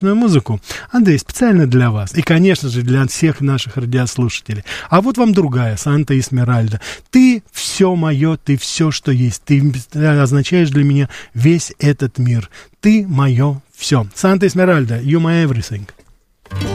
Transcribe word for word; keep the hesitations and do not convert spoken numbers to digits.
музыку. Андрей, специально для вас. И, конечно же, для всех наших радиослушателей. А вот вам другая, Санта Эсмеральда. Ты все мое, ты все, что есть. Ты означаешь для меня весь этот мир. Ты мое все. Санта Эсмеральда, you my everything.